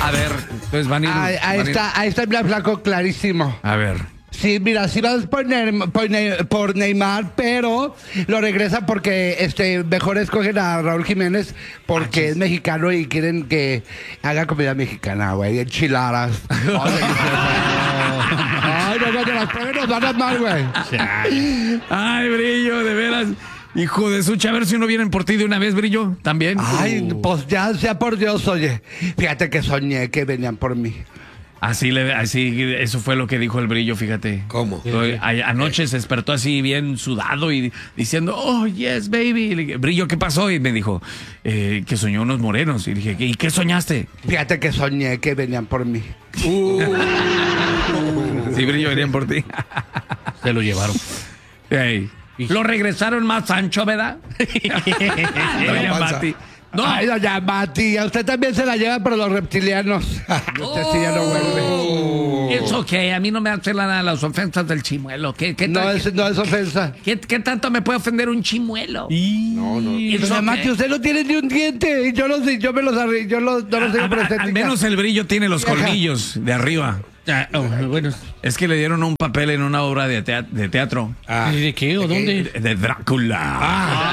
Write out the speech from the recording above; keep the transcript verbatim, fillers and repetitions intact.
A ver, pues van a ir. Ahí, ahí van a ir- está, ahí está el flaco clarísimo. A ver. Sí, mira, sí vas por, Neym- por, Ney- por Neymar, pero lo regresa porque este mejor escogen a Raúl Jiménez porque es mexicano y quieren que haga comida mexicana, güey, enchiladas. Ay, no, no, las pruebas nos van a mal, güey. Ay, Brillo, de veras. Hijo de sucha, a ver si no vienen por ti de una vez, Brillo. También. Ay, Uh. pues ya sea por Dios, oye. Fíjate que soñé que venían por mí. Así, le, así, eso fue lo que dijo el Brillo, fíjate. ¿Cómo? Hoy- a- Anoche se despertó así bien sudado y diciendo, oh, yes, baby. Y le dije, Brillo, ¿qué pasó? Y me dijo, eh, que soñó unos morenos. Y dije, ¿y qué soñaste? Fíjate que soñé que venían por mí. Sí, Brillo, venían por ti. Se lo llevaron. Ey, lo regresaron más ancho, ¿verdad? Doña panza. Mati. No, Ay, doña Mati, a usted también se la lleva por los reptilianos. Usted sí ya no vuelve. es ok, a mí no me hacen nada las ofensas del chimuelo. ¿Qué, qué, No tal- es, no es ofensa. qué- qué tanto me puede ofender un chimuelo? No, no. It's Doña okay. Mati, usted no tiene ni un diente. Y yo los, yo me los arri- yo los, no los tengo A- por a- estética. al menos el Brillo tiene los Vieja. colmillos de arriba. Ah, oh, bueno. Es que le dieron un papel en una obra de, tea- de teatro. Ah. ¿De qué o dónde? De Drácula.